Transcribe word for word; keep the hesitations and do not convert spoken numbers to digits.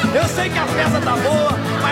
Eu sei que a festa tá boa, mas